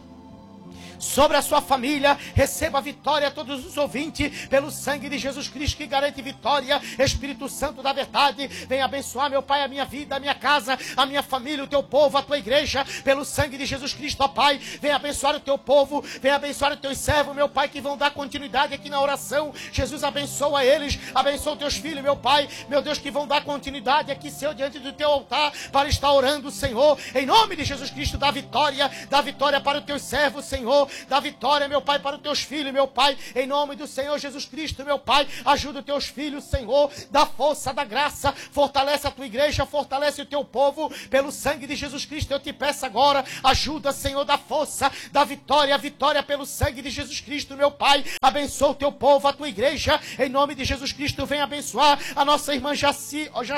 sobre a sua família. Receba a vitória a todos os ouvintes, pelo sangue de Jesus Cristo que garante vitória. Espírito Santo da verdade, vem abençoar, meu Pai, a minha vida, a minha casa, a minha família, o teu povo, a tua igreja, pelo sangue de Jesus Cristo, ó Pai. Vem abençoar o teu povo, vem abençoar os teus servos, meu Pai, que vão dar continuidade aqui na oração. Jesus, abençoa eles, abençoa os teus filhos, meu Pai, meu Deus, que vão dar continuidade aqui, Senhor, diante do teu altar, para estar orando, Senhor, em nome de Jesus Cristo. Dá vitória, dá vitória para os teus servos, Senhor. Dá vitória, meu Pai, para os teus filhos, meu Pai, em nome do Senhor Jesus Cristo, meu Pai. Ajuda os teus filhos, Senhor, dá força, dá graça, fortalece a tua igreja, fortalece o teu povo, pelo sangue de Jesus Cristo. Eu te peço agora, ajuda, Senhor, dá força, dá vitória, vitória pelo sangue de Jesus Cristo, meu Pai. Abençoa o teu povo, a tua igreja, em nome de Jesus Cristo. Vem abençoar a nossa irmã Jaci, oh, Jaci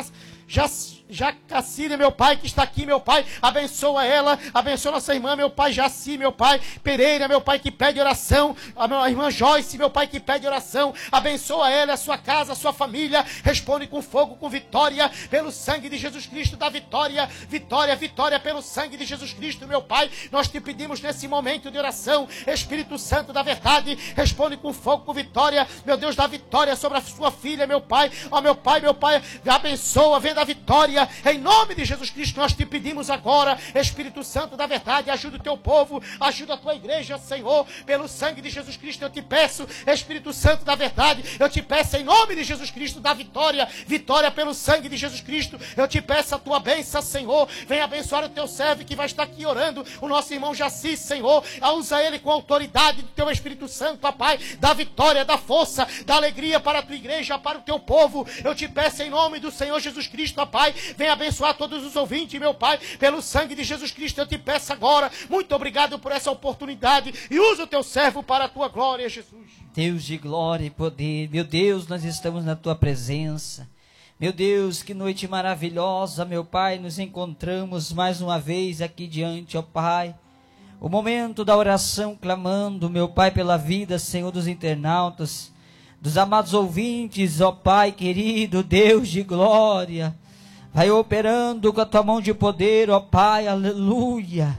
Já, Jacacília, meu pai, que está aqui, meu pai, abençoa ela, abençoa nossa irmã, meu pai, Jaci, meu pai, Pereira, meu pai, que pede oração, a minha irmã Joyce, meu pai, que pede oração, abençoa ela, a sua casa, a sua família, responde com fogo, com vitória, pelo sangue de Jesus Cristo, da vitória, vitória, vitória, pelo sangue de Jesus Cristo, meu pai, nós te pedimos nesse momento de oração, Espírito Santo da verdade, responde com fogo, com vitória, meu Deus, da vitória sobre a sua filha, meu pai, ó meu pai, meu pai, abençoa, vem da vitória, em nome de Jesus Cristo, nós te pedimos agora, Espírito Santo da verdade, ajuda o teu povo, ajuda a tua igreja, Senhor, pelo sangue de Jesus Cristo, eu te peço, Espírito Santo da verdade, eu te peço em nome de Jesus Cristo, da vitória, vitória pelo sangue de Jesus Cristo, eu te peço a tua bênção, Senhor, vem abençoar o teu servo que vai estar aqui orando, o nosso irmão Jaci, Senhor, usa ele com a autoridade do teu Espírito Santo, ó Pai, da vitória, da força, da alegria para a tua igreja, para o teu povo, eu te peço em nome do Senhor Jesus Cristo, ó Pai, vem abençoar todos os ouvintes, meu Pai, pelo sangue de Jesus Cristo, eu te peço agora, muito obrigado por essa oportunidade, e usa o teu servo para a tua glória, Jesus. Deus de glória e poder, meu Deus, nós estamos na tua presença, meu Deus, que noite maravilhosa, meu Pai, nos encontramos mais uma vez aqui diante, ó Pai, o momento da oração, clamando, meu Pai, pela vida, Senhor, dos internautas, dos amados ouvintes, ó Pai querido, Deus de glória, vai operando com a tua mão de poder, ó Pai, aleluia.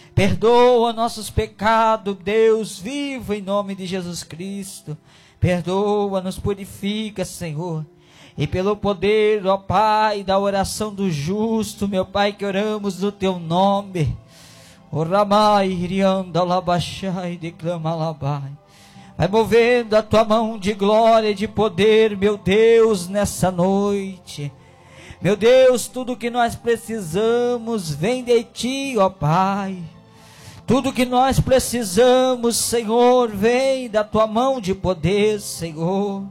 Perdoa nossos pecados, Deus vivo, em nome de Jesus Cristo. Perdoa, nos purifica, Senhor. E pelo poder, ó Pai, da oração do justo, meu Pai, que oramos no teu nome. O Ramai, Irianda, Labachai, declama Labai. Vai movendo a tua mão de glória e de poder, meu Deus, nessa noite. Meu Deus, tudo que nós precisamos vem de ti, ó Pai. Tudo que nós precisamos, Senhor, vem da tua mão de poder, Senhor.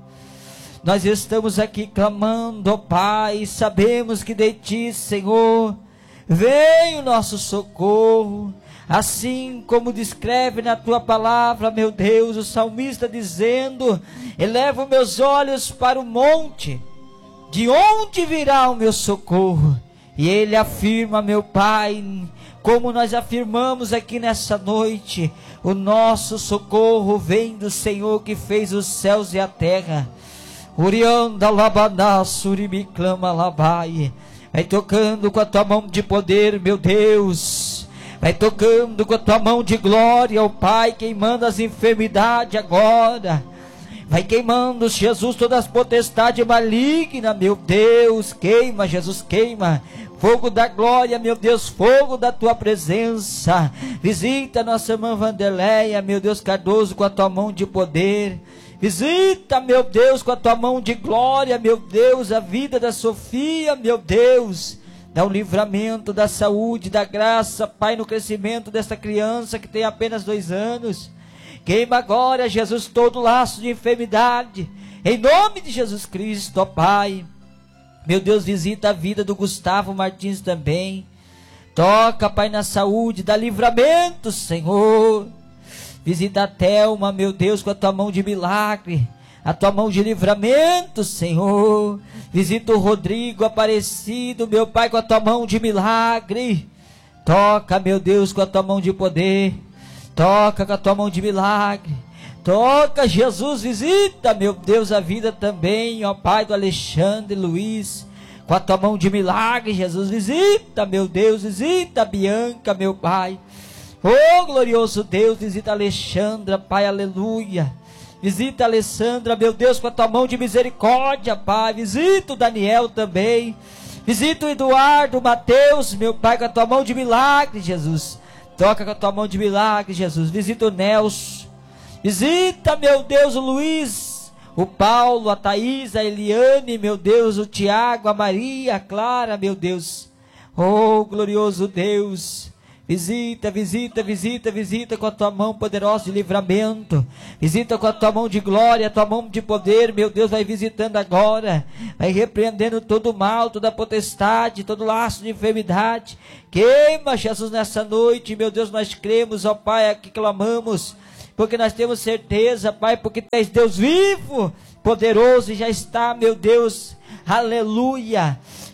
Nós estamos aqui clamando, ó Pai, sabemos que de ti, Senhor, vem o nosso socorro. Assim como descreve na tua palavra, meu Deus, o salmista dizendo: elevo meus olhos para o monte, de onde virá o meu socorro? E ele afirma, meu Pai, como nós afirmamos aqui nessa noite, o nosso socorro vem do Senhor que fez os céus e a terra. Urianda labaná, surimi clama labai. Vai tocando com a tua mão de poder, meu Deus. Vai tocando com a tua mão de glória, ó Pai, queimando as enfermidades agora. Vai queimando, Jesus, todas as potestades malignas, meu Deus, queima, Jesus, queima, fogo da glória, meu Deus, fogo da tua presença, visita nossa irmã Vanderleia, meu Deus, Cardoso, com a tua mão de poder, visita, meu Deus, com a tua mão de glória, meu Deus, a vida da Sofia, meu Deus, dá o livramento da saúde, da graça, Pai, no crescimento dessa criança que tem apenas dois anos, queima agora, Jesus, todo laço de enfermidade, em nome de Jesus Cristo, ó Pai. Meu Deus, visita a vida do Gustavo Martins também. Toca, Pai, na saúde, dá livramento, Senhor. Visita a Thelma, meu Deus, com a tua mão de milagre, a tua mão de livramento, Senhor. Visita o Rodrigo Aparecido, meu Pai, com a tua mão de milagre. Toca, meu Deus, com a tua mão de poder. Toca com a tua mão de milagre. Toca, Jesus, visita, meu Deus, a vida também, ó Pai, do Alexandre Luiz, com a tua mão de milagre, Jesus, visita, meu Deus, visita a Bianca, meu Pai, oh glorioso Deus, visita a Alexandra, Pai, aleluia, visita a Alessandra, meu Deus, com a tua mão de misericórdia, Pai, visita o Daniel também, visita o Eduardo, o Mateus, meu Pai, com a tua mão de milagre, Jesus, toca com a tua mão de milagre, Jesus, visita o Nelson, visita, meu Deus, o Luiz, o Paulo, a Thaís, a Eliane, meu Deus, o Tiago, a Maria, a Clara, meu Deus, oh glorioso Deus, visita, visita, visita, visita com a tua mão poderosa de livramento, visita com a tua mão de glória, a tua mão de poder, meu Deus, vai visitando agora, vai repreendendo todo o mal, toda a potestade, todo laço de enfermidade, queima, Jesus, nessa noite, meu Deus, nós cremos, ó Pai, aqui clamamos, porque nós temos certeza, Pai, porque tu és Deus vivo, poderoso, e já está, meu Deus, aleluia,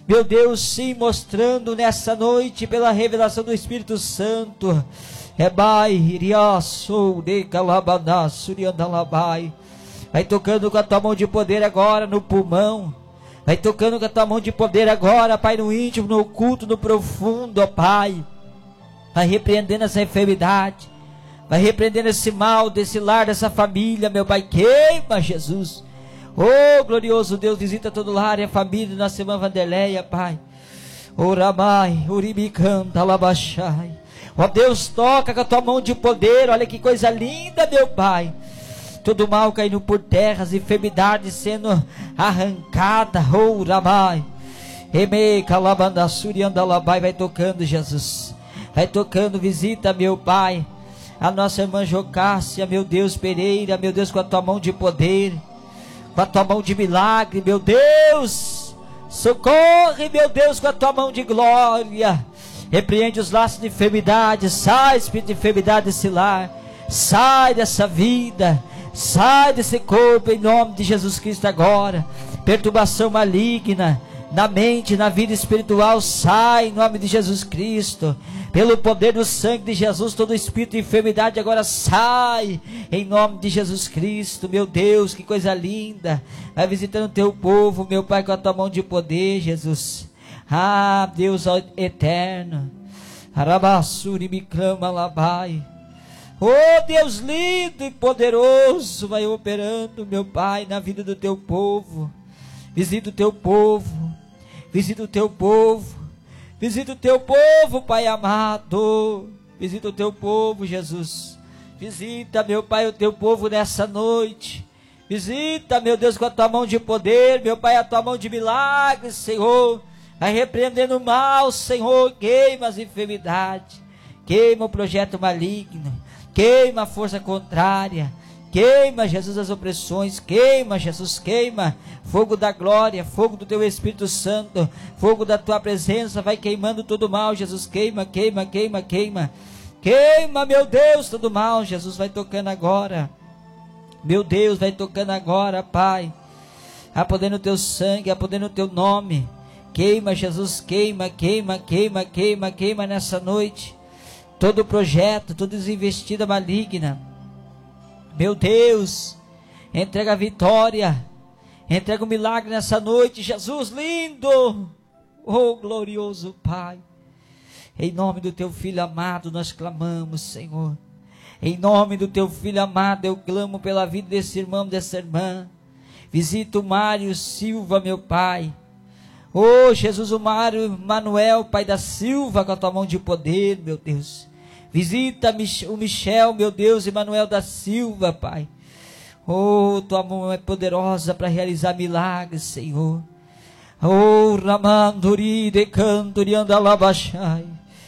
meu Deus, sim, mostrando nessa noite, pela revelação do Espírito Santo, Rebai, Iriaçou, de Calabadá, Suriandalabai, vai tocando com a tua mão de poder agora no pulmão, vai tocando com a tua mão de poder agora, Pai, no íntimo, no oculto, no profundo, ó Pai, vai repreendendo essa enfermidade, vai repreendendo esse mal desse lar, dessa família, meu Pai, queima, Jesus. Oh, glorioso Deus, visita todo lar e a família da nossa irmã Vanderleia, Pai. Oh, Ramai, Uribicanta, Labachai. Ó Deus, toca com a tua mão de poder, olha que coisa linda, meu Pai. Todo mal caindo por terra, as enfermidades sendo arrancada. Oh, Ramai. Eme, Calabandassuri, Andalabai, vai tocando, Jesus. Vai tocando, visita, meu Pai, a nossa irmã Jocássia, meu Deus, Pereira, meu Deus, com a tua mão de poder, com a tua mão de milagre, meu Deus, socorre, meu Deus, com a tua mão de glória, repreende os laços de enfermidade, sai, espírito de enfermidade desse lar, sai dessa vida, sai desse corpo, em nome de Jesus Cristo agora, perturbação maligna, na mente, na vida espiritual, sai em nome de Jesus Cristo, pelo poder do sangue de Jesus, todo espírito de enfermidade agora sai, em nome de Jesus Cristo, meu Deus, que coisa linda, vai visitando o teu povo, meu Pai, com a tua mão de poder, Jesus, ah, Deus eterno, Arabassuri me clama labai, oh Deus lindo e poderoso, vai operando, meu Pai, na vida do teu povo, visita o teu povo, visita o teu povo, visita o teu povo, Pai amado, visita o teu povo, Jesus, visita, meu Pai, o teu povo nessa noite, visita, meu Deus, com a tua mão de poder, meu Pai, a tua mão de milagres, Senhor, vai repreendendo o mal, Senhor, queima as enfermidades, queima o projeto maligno, queima a força contrária, queima, Jesus, as opressões, queima, Jesus, queima, fogo da glória, fogo do teu Espírito Santo, fogo da tua presença, vai queimando todo o mal, Jesus, queima, queima, queima, queima, queima, meu Deus, todo o mal, Jesus, vai tocando agora, meu Deus, vai tocando agora, Pai, a poder no teu sangue, a poder no teu nome, queima, Jesus, queima, queima, queima, queima, queima nessa noite, todo projeto, toda desinvestida maligna, meu Deus, entrega a vitória, entrega o milagre nessa noite, Jesus lindo, oh glorioso Pai, em nome do teu Filho amado nós clamamos, Senhor, em nome do teu Filho amado eu clamo pela vida desse irmão, dessa irmã, visita o Mário Silva, meu Pai, oh Jesus, o Mário Manuel, Pai da Silva, com a tua mão de poder, meu Deus, visita o Michel, meu Deus, Emanuel da Silva, Pai. Oh, tua mão é poderosa para realizar milagres, Senhor. Oh, Ramanduri de Canturi andalabachai.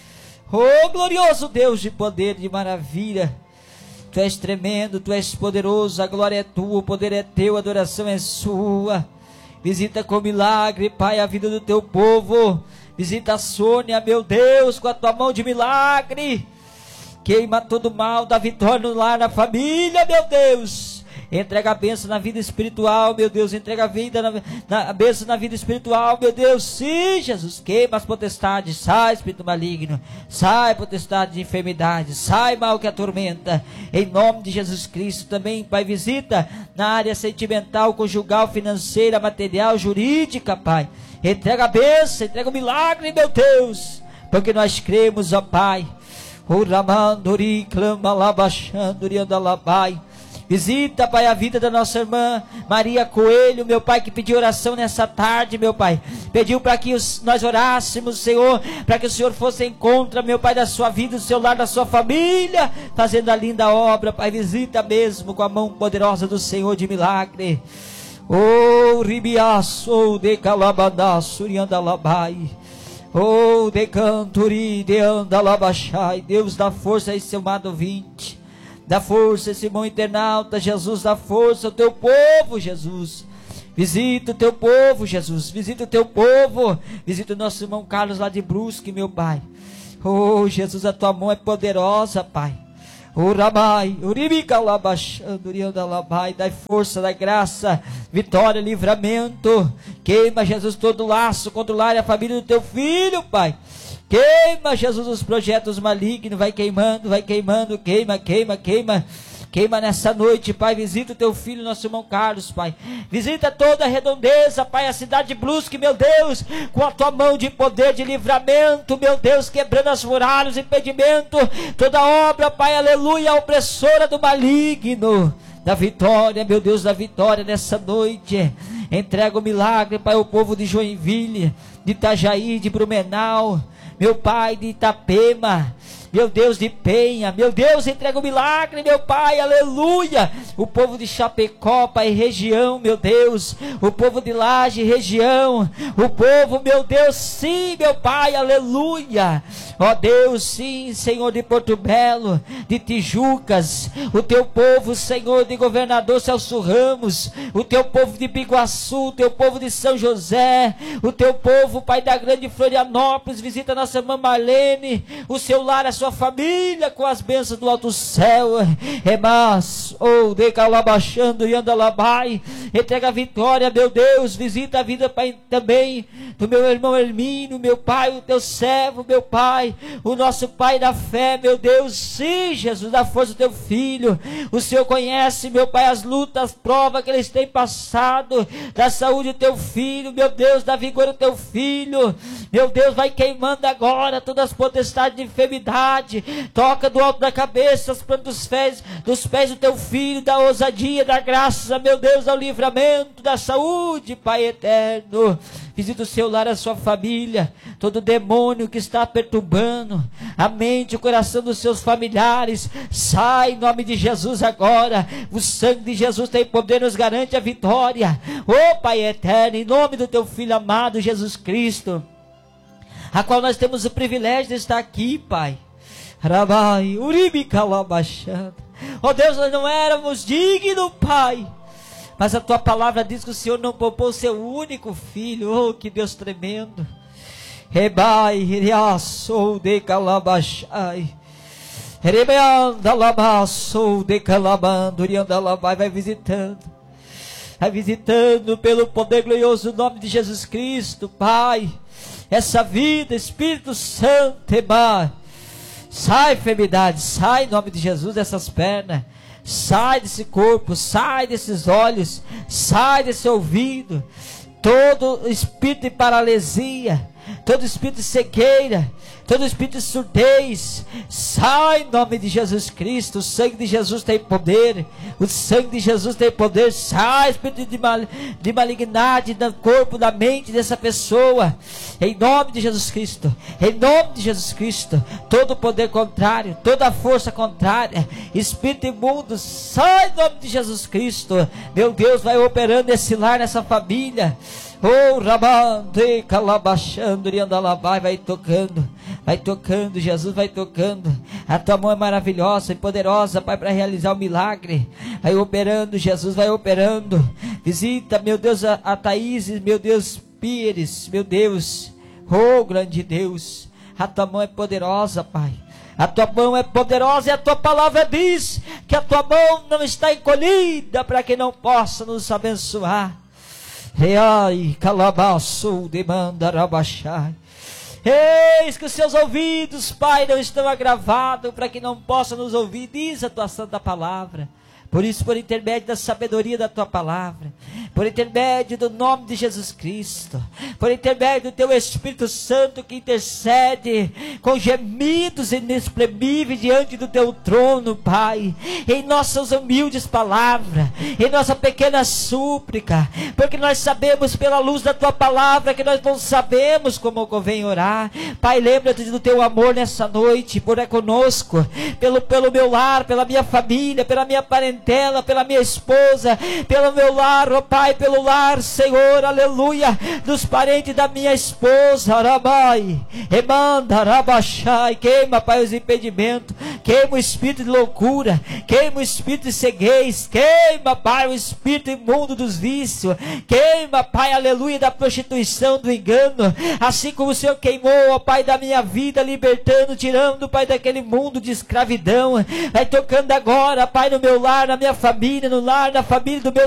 Oh, glorioso Deus de poder, de maravilha. Tu és tremendo, tu és poderoso, a glória é tua, o poder é teu, a adoração é sua. Visita com milagre, Pai, a vida do teu povo. Visita a Sônia, meu Deus, com a tua mão de milagre. Queima todo o mal, dá vitória no lar, na família, meu Deus. Entrega a bênção na vida espiritual, meu Deus. Entrega a vida na, na a bênção na vida espiritual, meu Deus. Sim, Jesus, queima as potestades. Sai, espírito maligno. Sai, potestade de enfermidade. Sai, mal que atormenta. Em nome de Jesus Cristo também, Pai, visita na área sentimental, conjugal, financeira, material, jurídica, Pai. Entrega a bênção, entrega o milagre, meu Deus. Porque nós cremos, ó Pai. O Ramanduri clama labachanduri andalabai. Visita, Pai, a vida da nossa irmã Maria Coelho, meu Pai, que pediu oração nessa tarde, meu Pai. Pediu para que os, nós orássemos, Senhor, para que o Senhor fosse em contra, meu Pai, da sua vida, do seu lar, da sua família, fazendo a linda obra, Pai. Visita mesmo com a mão poderosa do Senhor de milagre. Oh, ribiaço de calabadaço e andalabai. Oh, de canturi, de andalabachai. Deus, dá força a esse amado ouvinte. Dá força a esse irmão internauta, Jesus. Dá força ao teu povo, Jesus. Visita o teu povo, Jesus. Visita o teu povo. Visita o nosso irmão Carlos lá de Brusque, meu Pai. Oh, Jesus, a tua mão é poderosa, Pai. Uramai, Uribicalabaxanduriandalabai, dai força, dai graça, vitória, livramento. Queima, Jesus, todo laço contra o lar e a família do teu filho, Pai. Queima, Jesus, os projetos malignos, vai queimando, vai queimando, queima, queima, queima. Queima nessa noite, Pai, visita o teu filho, nosso irmão Carlos, Pai. Visita toda a redondeza, Pai, a cidade de Brusque, meu Deus, com a tua mão de poder, de livramento, meu Deus, quebrando as muralhas, impedimento, toda obra, Pai, aleluia, opressora do maligno, da vitória, meu Deus, da vitória nessa noite. Entrega o milagre, Pai, ao povo de Joinville, de Itajaí, de Blumenau, meu Pai, de Itapema, meu Deus, de Penha, meu Deus, entrega o milagre, meu Pai, aleluia, o povo de Chapecó, Pai, região, meu Deus, o povo de Laje, região, o povo, meu Deus, sim, meu Pai, aleluia, ó Deus, sim, Senhor, de Porto Belo, de Tijucas, o teu povo, Senhor, de Governador Celso Ramos, o teu povo de Biguaçu, o teu povo de São José, o teu povo, Pai, da grande Florianópolis, visita nossa irmã Marlene, o seu lar, a sua família, com as bênçãos do alto céu. Remas, ou de calabachando e andalabai, entrega a vitória, meu Deus, visita a vida, Pai, também do meu irmão Hermínio, meu Pai, o teu servo, meu Pai, o nosso Pai da fé, meu Deus, sim, Jesus, da força do teu filho, o Senhor conhece, meu Pai, as lutas, as provas que eles têm passado, da saúde do teu filho, meu Deus, da vigor do teu filho, meu Deus, vai queimando agora todas as potestades de enfermidade, toca do alto da cabeça, as plantas dos pés, dos pés do teu filho, da ousadia, da graça, meu Deus, ao livramento, da saúde, Pai eterno. Visita o seu lar, a sua família, todo demônio que está perturbando a mente, o coração dos seus familiares, sai em nome de Jesus agora. O sangue de Jesus tem poder, nos garante a vitória, ó Pai eterno, em nome do teu filho amado Jesus Cristo, a qual nós temos o privilégio de estar aqui, Pai. Rabai, Uribi calabachando. Oh Deus, nós não éramos dignos, Pai, mas a tua palavra diz que o Senhor não poupou o seu único filho. Oh, que Deus tremendo. Rebai, riaçou de calabachai. Rebeandalabaçou de calabando, uriandalabai, vai visitando. Vai visitando pelo poder glorioso do nome de Jesus Cristo, Pai. Essa vida, Espírito Santo, Pai. Sai, enfermidade, sai em nome de Jesus dessas pernas, sai desse corpo, sai desses olhos, sai desse ouvido, todo espírito de paralisia, todo espírito de cegueira, todo espírito de surdez, sai em nome de Jesus Cristo. O sangue de Jesus tem poder, o sangue de Jesus tem poder. Sai espírito de, mal, de malignidade no corpo, na mente dessa pessoa, em nome de Jesus Cristo, em nome de Jesus Cristo. Todo poder contrário, toda força contrária, espírito imundo, sai em nome de Jesus Cristo. Meu Deus, vai operando nesse lar, nessa família. Oh, Rabande, calabachando, riandalabai, vai tocando, vai tocando, Jesus vai tocando. A tua mão é maravilhosa e poderosa, Pai, para realizar o milagre. Vai operando, Jesus vai operando. Visita, meu Deus, a, a Thaís, meu Deus, Pires, meu Deus. Oh, grande Deus, a tua mão é poderosa, Pai. A tua mão é poderosa e a tua palavra diz que a tua mão não está encolhida para que não possa nos abençoar. Reai, calabaço, demanda, rabachai. Eis que os seus ouvidos, Pai, não estão agravados para que não possa nos ouvir, diz a tua santa palavra. Por isso, por intermédio da sabedoria da tua palavra, por intermédio do nome de Jesus Cristo, por intermédio do teu Espírito Santo que intercede com gemidos inexprimíveis diante do teu trono, Pai, em nossas humildes palavras, em nossa pequena súplica, porque nós sabemos pela luz da tua palavra que nós não sabemos como convém orar. Pai, lembra-te do teu amor nessa noite, por é conosco, pelo, pelo meu lar, pela minha família, pela minha parentela, parentela, pela minha esposa, pelo meu lar, ó Pai, pelo lar, Senhor, aleluia, dos parentes da minha esposa, Arabai, Remanda, Arabachai, queima, Pai, os impedimentos, queima o espírito de loucura, queima o espírito de ceguez, queima, Pai, o espírito imundo dos vícios, queima, Pai, aleluia, da prostituição, do engano, assim como o Senhor queimou, ó Pai, da minha vida, libertando, tirando, Pai, daquele mundo de escravidão, vai tocando agora, Pai, no meu lar, na minha família, no lar, na família do meu